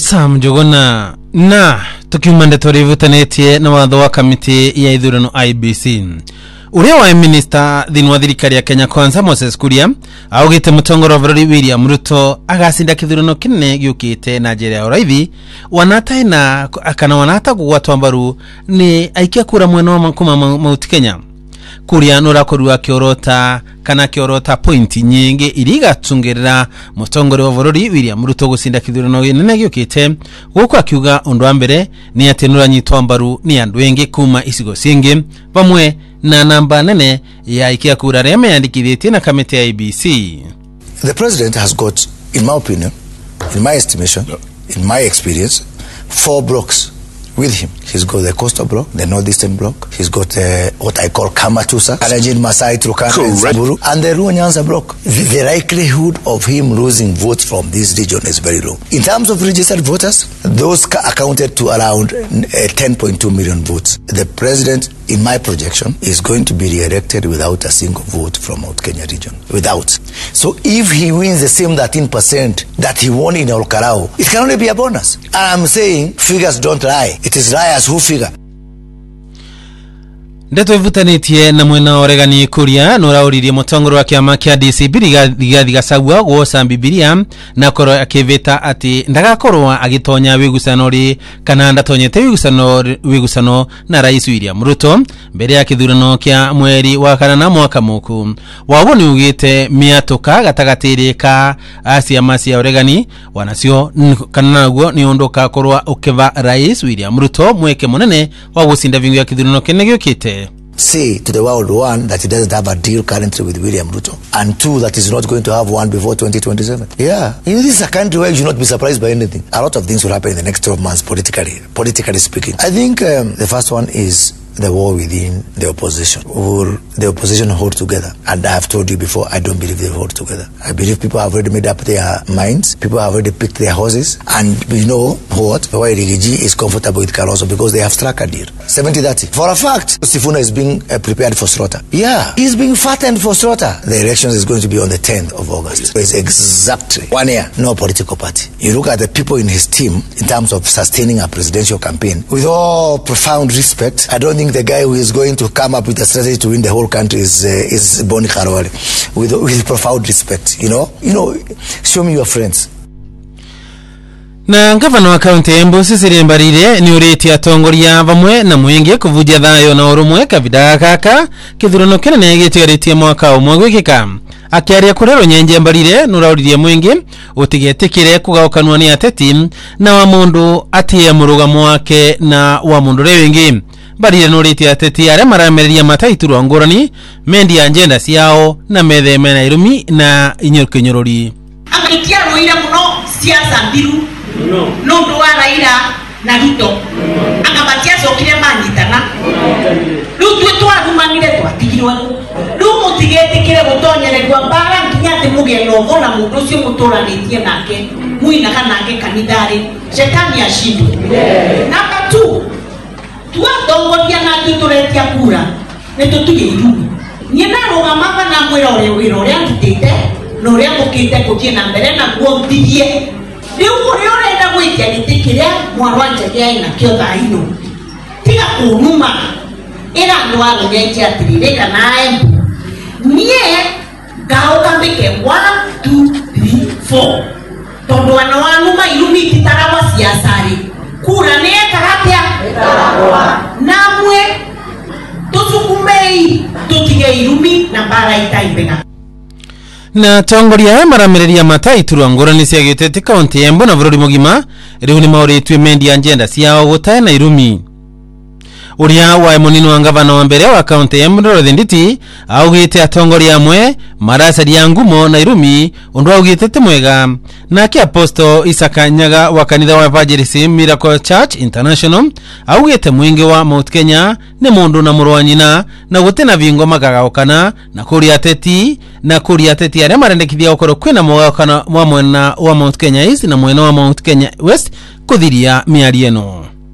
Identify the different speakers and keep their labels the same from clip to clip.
Speaker 1: Sam Jogona na tukiumande torivutanĩtie na watho wa kamiti ya ithurano IBC. Uria wa minister thini wa thirikari ya Kenya Kwanza Moses Kuria augite mutongoro wa bũrũri William Ruto agacinda kithurano kinene giukite na njĩra ya ũraithi wanataina kana wanata gũgwatwo mbaru ni aikia kura mwena wa makuma Mount Kenya. Kuria nurakorwa kiorota kana kiorota pointi nyingi irigatungirira mutongore wa bũrũri William Ruto gucinda kithurano kinene giukite guko akiuga undu wa mbere ni ati nuranyitwa mbaru ni andu engi kuma icigo cingi bamwe na namba nene ya ikia kura ria meyandikithĩtie na kamiti ya IBC.
Speaker 2: The president has got, in my opinion, in my estimation, in my experience, 4 blocks with him. He's got the coastal block, the northeastern block. He's got what I call Kamatusa, Kalenjin, Masai, Turkana, and Samburu, and the Luo Nyanza block. The likelihood of him losing votes from this region is very low. In terms of registered voters, those accounted to around 10.2 million votes. The president, in my projection, is going to be re-elected without a single vote from Mount Kenya region. Without. So if he wins the same 13% that he won in Olkarau, it can only be a bonus. And I'm saying figures don't lie. It is liars who figure.
Speaker 1: Ndeto ivutanĩtie na mwena Oregani Kuria nurauririe mutongoro wa kiama kia DCP Rigathi Gachagua gwoca Bibilia na koro akivita ati ndagakorwa agitonya wigusano ri kana ndatonyete wigusano na Rais William Ruto mbere ya kithurano kia mweri wa kana mwaka muku. Waboni ugite miatuka gatagatiri ka ciama cia Oregani wanacio kana naguo ni ondoka korwa ukiva Rais William Ruto mweke munene wa gucinda vingu ya kithurano kinene giukite.
Speaker 2: Say to the world, 1, that he doesn't have a deal currently with William Ruto, and 2, that he's not going to have one before 2027. Yeah. This is a country where you should not be surprised by anything. A lot of things will happen in the next 12 months politically speaking. I think the first one is the war within the opposition. Will the opposition hold together? And I have told you before, I don't believe they hold together. I believe people have already made up their minds. People have already picked their horses. And you know what? Why Rigiji is comfortable with Kalonzo, because they have struck a deal. 70-30. For a fact, Sifuna is being prepared for slaughter. Yeah, he's being fattened for slaughter. The elections is going to be on the 10th of August. It's exactly 1 year, no political party. You look at the people in his team in terms of sustaining a presidential campaign. With all profound respect, I don't think the guy who is going to come up with a strategy to win the whole country is Boni Khalwale. With profound respect, you know, show me your friends. Na gavana wa kaunti ya Embu Cecily Mbarire ni uriti atongoria bamwe na mwenge kuvujia thayo na urumwe kabida gaka kithurano kinene gitiaritie mwaka umwe gwikika. Akiaria kurero nyenje Mbarire nurauririe mwenge utigetikire kugaokanwa ni ateti na wa mundu atie murugamo wake na wa mundu rewengi. Mbarire nuriti ateti aria maramereria mataiturwa ngurani mendi agenda ciao na metheme na irumi na inyokinyorori.
Speaker 3: Akitia roira muno siasa mbiru no ndo wa Raila na Ruto akabatia zokire manyitana Ruto twarumanire twatigirwa mutigete gutonyererwa mbara nginya muge no bona mundu cio mutoranitie nake muina kanake kanithari shetani ashindwe. Number 2, tuatongoria na tuturetia kura netutige irumi nyina rugamama na mwira wira uria ndutite no uria mukite kuthie na mbere na kuombithie riu kuria urenda gwikia gitikiria mwarwanje gyaina kio thaino tiga kunuma ira ndo agonyeje atirire kana Embu nie gauka mbike 1 2 3 4 tondu wana wanuma irumi titaragwa siasari kura ne karatia namwe tusukumei tutige irumi na bara itaibena.
Speaker 1: Na tongoria maramereria mataiturwa ngurani cia gitete kaunti ya Embu na bũrũri mugima riu ni mauritwe mendi agenda ciao gutae na irumi. Uria wa munini wa gavana wa mbere wa kaunti ya Embu Ndoro Nditi augite atongoria amwe maracaria ngumo na irumi undu augite mwega. Nake Apostle Isaka Nyaga wa kanitha wa Evangelist Miracle Church International augite mwingi wa Mount Kenya ni mundu na muru wa nyina na gutena vingo magagaukana na kuria ateti aria marendekithia ukoro kwina mwagakana wa mwena wa Mount Kenya East na mwena wa Mount Kenya West kuthiria miari eno.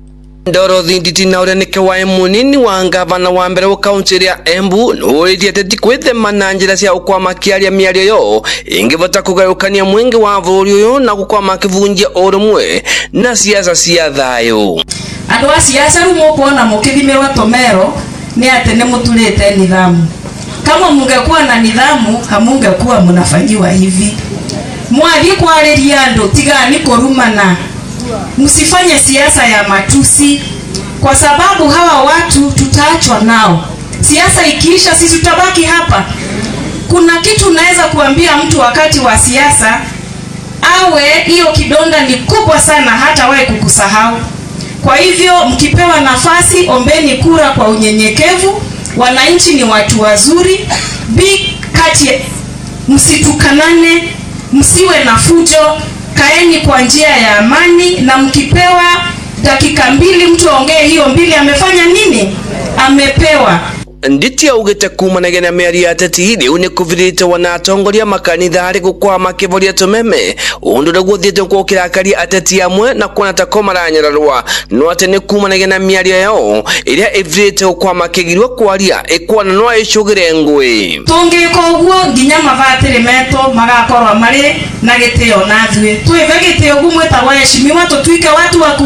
Speaker 4: Ndoro thinditi na ureneke wa munini wa ngavana wa mbere wa kaunti ya Embu nuritie ateti kwithema na njira cia ukwama kiaria miario yo ingivota kugayukania mwingi wa bũrũri uyu na gukwama kivunjia urumwe na siasa cia thayo.
Speaker 5: Andu a siasa rumo kuona mukithimirwa tomero ni atene mutulete nidhamu. Kama mungekuwa na nidhamu hamungekuwa mnafanyiwa hivi. Mwathi kwariria andu tigani kurumana. Msifanye siasa ya matusi kwa sababu hawa watu tutaachwa nao. Siasa ikiisha sisi tutabaki hapa. Kuna kitu naweza kuambia mtu wakati wa siasa awe hiyo kidonda ni kubwa sana hata wae kukusahau. Kwa hivyo mkipewa nafasi ombeni kura kwa unyenyekevu. Wananchi ni watu wazuri. Kati msitukanane, msiwe na fujo. Kaeni kwa njia ya amani na mkipewa dakika 2 mtu aongee hiyo 2 amefanya nini? Amepewa.
Speaker 4: Nditia ugete kumanagena meri ateti ili unikuvirite wanatongoria makanitha hari gukwama kivoria tumeme undu ndaguthiete kukirakari ateti amwe na kuona takomaranyararwa no atene kumanagena meri yao iria ivirite gukwama kigirwa kwaria ikwana no icugire ngwe
Speaker 5: tungiko guo nginya mavatire meto magakorwa mari na gitio nathwe twive gitio gumwe ta waheshimiwa tutuike watu wa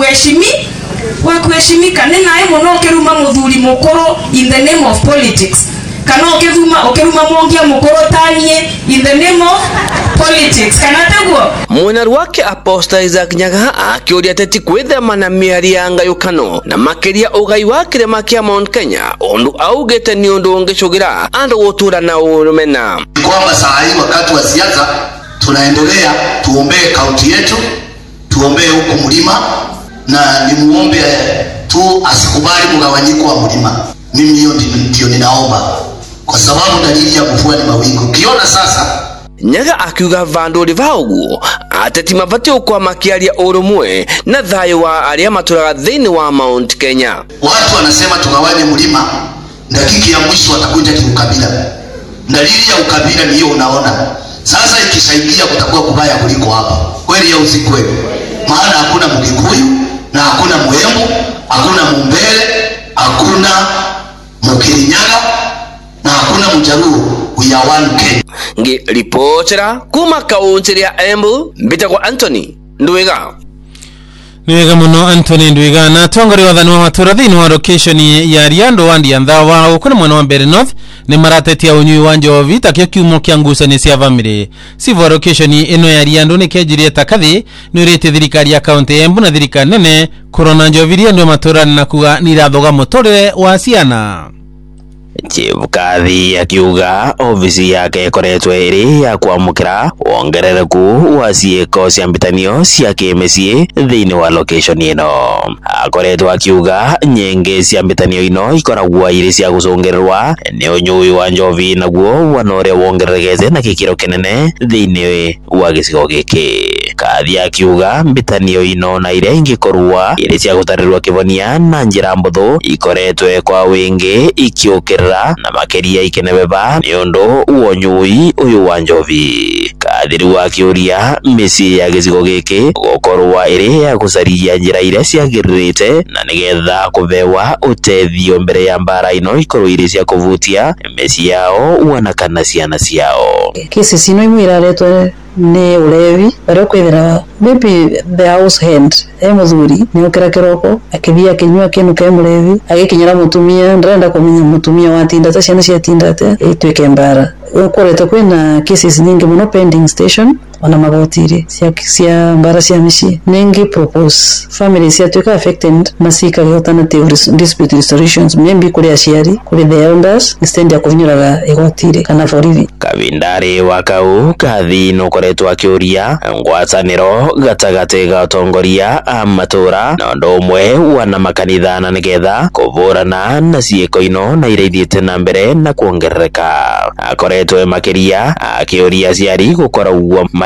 Speaker 5: kuheshimika nina emo no kiruma muthuri mukoro in the name of politics kana okiruma mongia mukoro tanie in the name of politics kana teguo
Speaker 4: mwenaru wake Apostle Isaac Nyaga akiuria ateti kwithema na miari ya ngayukano na makiria ugai wa kirema kia Mount Kenya undu augete ni undu ungicugira andu gutura na urumena
Speaker 2: kwamba saa hii wakati wa siasa tunaendelea tuombee kaunti yetu tuombee huko mlima na nimuombe tu asikubali mgawanyiko wa mlima. Mimi hiyo ndio ninaomba kwa sababu dalili ya mvua ni mawingu. Kiona sasa
Speaker 4: Nyaga akiuga vanduri vaugu ateti mavati ukwa makiaria urumwe na thayo wa aria maturaga thini wa Mount Kenya.
Speaker 2: Watu wanasema tugawanye mlima, dakika ya mwisho watakuja kiukabila. Dalili ya ukabila ni hiyo unaona. Sasa ikisaidia kutakuwa kubaya kuliko hapa. Kweli au si kweli? Maana hakuna Mkikuyu na hakuna Muembu, hakuna Mumbere, hakuna Mukirinyaga na hakuna Mjaluo. We are one Kenya.
Speaker 4: Ngi ripotera kuma kaunti ya Embu mbita kwa Anthony Ndwiga.
Speaker 1: Niwega muno Anthony Ndwiga na tongori wathani wa matura thini wa location ya Riando wandi andhawa ukuna mwana wa Mbere North ni maratetia unyui wa Njovi takio kiumo kia ngusani cia family sivo location ino ya Riando ni kiajirie takathi ni urite thirikari ya kaunti ya Embu na thirikari nene korona Njovi Riando matura na kuga nirathoga mutore wa ciana.
Speaker 6: Chibukathi akiuga ofisi yake ikoretwe iri ya kuamukira wongerereku wa ciiko cia mbitanio cia kimecii thiini wa location ino. Akoretwo akiuga nyingi cia mbitanio ino ikoragwo iri cia gucungirirwa ni unyui wa Njovi naguo wanore wongererekete na gikiro kinene thiini wa gicigo giki. Kathi akiuga mbitanio ino na iria ingikorwa iri cia gutarirwa kivonia na njira mbuthu ikoretwe kwa wingi ikiukira na makeria ikenebeba ni undu uonyui uyu wa Njovi. Kathiri akiuria misi ya gicigo giki gukorwa iri ya gucaria njira iria ciagiririte na nigetha kuvewa utethio mbere ya mbara ino ikorwo iri cia kuvutia misi yao wanakana ciana ciao.
Speaker 7: Kesi sino imwiraretwe ni ulevi bari kwithira maybe the house hand muthuri ni ukira kiroko akithia kinywa kinu ke mulevi agikinyira mutumia ndrenda kumenya mutumia watinda ta ciana cia tindate itwike mbara ukorete kwina cases nyingi muno pending station ona magotiri cia mbara cia mici ningi propose family cia twika affected na seek alternative dispute resolutions maybe kuri aciari kuri the elders instead ya kuvinyuraga igotiri kana forivi.
Speaker 6: Kavindari wakau kathi no koretwa akiuria ngwataniro gatagate ga utongoria amatura na ndo umwe wana makanitha na nigetha kuvurana na ciiko ino na ireithiete na mbere na kuongerereka. Akoretwe makiria akiuria ciari gukoragwo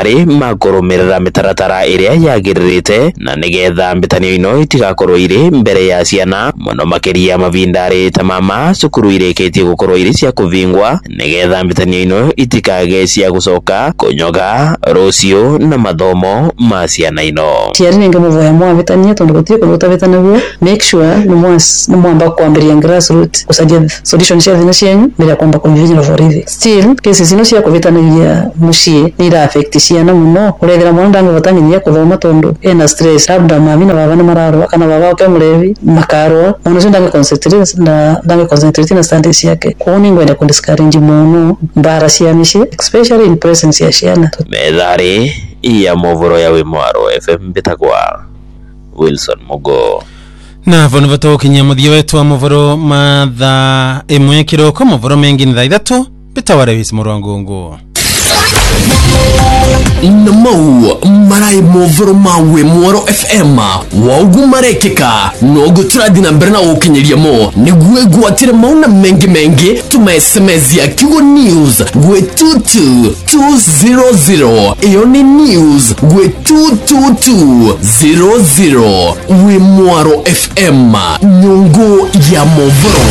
Speaker 6: mari makurumirira mitaratara iria yagiririte na nigetha mbitanio ino itigakorwo iri mbere ya ciana muno makiria mavindari ta mama cukuru irikitie gukorwo iri cia kuvingwa nigetha mbitanio ino itikage cia gucoka kunyoga rucio na mathomo ma ciana ino.
Speaker 7: Ciari ninge muvoya mwavitania tondu gutie kuruta vitana guo make sure ni mwamba kwambiria grassroots kusadia solution cia thina cianyu bila kwamba confusion for rithi. Still cases ino cia kuvitanagia mucii ni ira affect ciana muno urethera mwana ndangivotaniria kuthoma tondu ena stress labda mami na baba ni mararwa kana baba wake mulevi makarwa mwana cio ndange concentrate na studies yake kuoni ngwenda kundiscourage muno mbara cia mici especially in presence ya ciana.
Speaker 6: Methari ya movoro ya Wimwaro FM bitagwa Wilson Mugo
Speaker 1: na vona vatokinya muthia wetu wa movoro matha imwe kiroko movoro mengi ni thaa 3 bitaware wisi murongo
Speaker 8: Namau marai movoro mawe Mwaro FM waugu marekeka nogu turadina mberna ukinyeria mo niguwe guatire mauna mengi tuma SMS ya Kigo News gwe 22200 iyo ni news gwe 22200 we Mwaro FM nyungu ya movoro.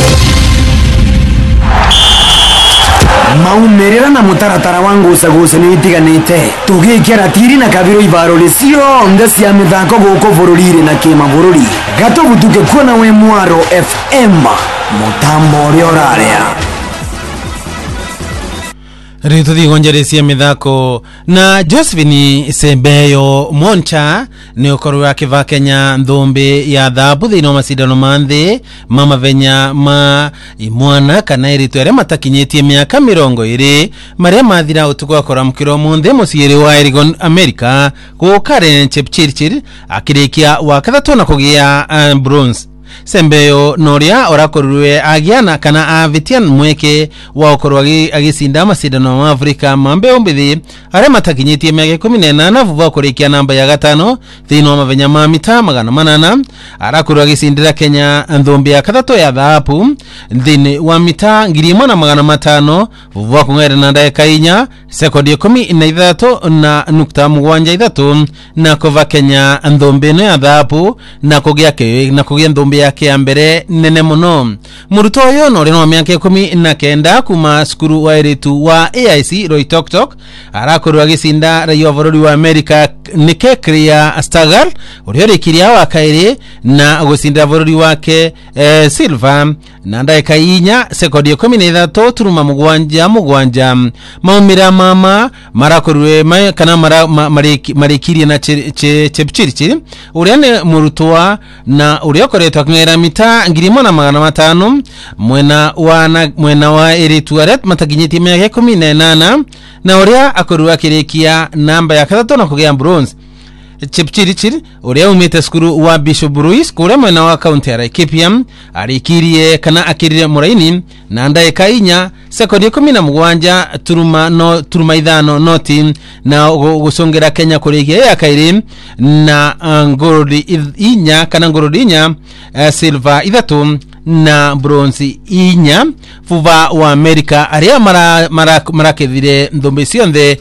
Speaker 9: Maumerera na mutaratara wangu usagusa ni itiganite tugikira tiri na kabiro ibaro lisio cia mithako guko bururire na kima bururi gato butuke kuona we Mwaro FM mutambo uri oraria
Speaker 1: Rito di gonjeresia mithako na Josephine Sembeyo Moncha ni ukoru wake va Kenya nthumbi ya thabu thino macidano manthi mama venya ma imwana kana iritu aria matakinyitie miaka 20 maria mathira utuko akora mukiro munthi muciiri wa Erigon America ku Karen Chepchirchir akirikia wa kathatu na kugia bronze. Sembeyo noria orakorwe agiana kana avitian mweke wa okorwa agisinda macidano ma Afrika mambe umbithi aria matakinyitie miaka 18 vuva kurikia namba ya 5 thino mavenya ma mita 800 arakorwa agisindira Kenya nthumbi ya kathatu ya thahabu thini wa mita 1500 vuva kung'era na ndagika 4 sekondi 13 na nukta 73 na kova Kenya nthumbi no ya thahabu na kugia nthumbi yake ya mbere nene muno. Muruto uyu no rino miaka 19 kuma skuru wa iritu wa AIC Roitoktok arakorwa agisinda raia wa bururi wa America Nike Clear Stagar urio rikiria wa kairi na gusinda bururi wake Silva na ndagika 4 sekondi 13 turuma mugwanja maumira mama marakorwe kana marikirie na Chepchirchir uria ne muruto na urio koretwa ng'era mita 1500 mwena wa iritu aria matakinyitie miaka 18 na uria akorwa kirikia namba ya 3 na kugia bronze. Chepchirchir uria umite skuru wa Bishop Bruce kure mwena wa county ya Laikipia arikirie kana akirire muraini na ndagika 4 sekondi 17 turuma ithano noti na gusongera Kenya kurikia ya kairi na ngorodi 4 kana ngorodi 4 silver 3 na bronze 4 vuva wa America aria marakethire nthumbi cionthe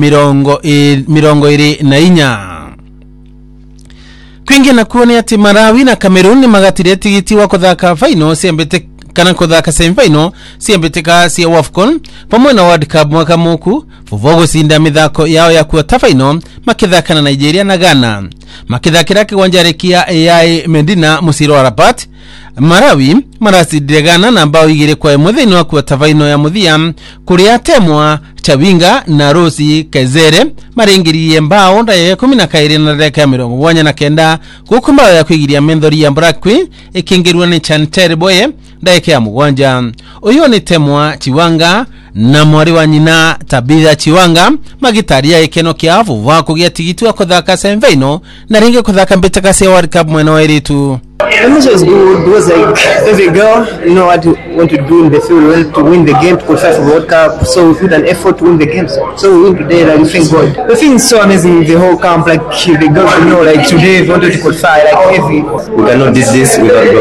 Speaker 1: 24 kwingi na kuone ati Malawi na Cameroon ni magatire tigiti wa kuthaka final siambete kana kuthaka semi final siambeteka cia WAFCON pamwe na World Cup mwaka muku vuva gucinda mithako yao ya quarter final makithaka na Nigeria na Ghana makithakira kiwanja kia AI Medina Musiro Rabat. Malawi maracindire Ghana na bao 2-1 thini wa quarter final ya muthia kuria Temwa Chawinga na Rosi Kezere maringiririe mbao ndagika 12 na ndagika 79 gukumba ya kwigiria Mendori ya Black Queen ikingirwa ni Chantel Boye ndagika ya 7. Uyo ni Temwa Chiwanga na mwari wa nyina Tabitha Chiwanga magitaria ikeno kia vuva kugia tigiti wa kuthaka semi final na ringe kuthaka mbeteka cia World Cup mwena wa iritu.
Speaker 10: The message was good because like every girl, you know what to want to do in the field, we want to win the game, to qualify for the World Cup. So we put an effort to win the game. So we win today, like we thank God. The thing is so amazing, the whole camp, like the girls, you know, like today we wanted to qualify, like every.
Speaker 11: We cannot do this without God.